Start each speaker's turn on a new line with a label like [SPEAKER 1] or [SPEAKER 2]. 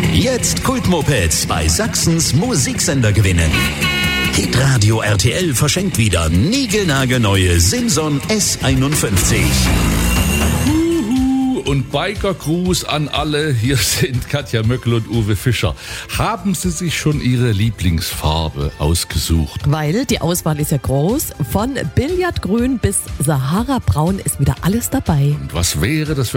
[SPEAKER 1] Jetzt Kultmopeds bei Sachsens Musiksender gewinnen. Hitradio RTL verschenkt wieder niegelnagelneue Simson S51.
[SPEAKER 2] Und Biker-Gruß an alle. Hier sind Katja Möckel und Uwe Fischer. Haben Sie sich schon Ihre Lieblingsfarbe ausgesucht?
[SPEAKER 3] Weil die Auswahl ist ja groß. Von Billardgrün bis Sahara-Braun ist wieder alles dabei.
[SPEAKER 2] Und was wäre das für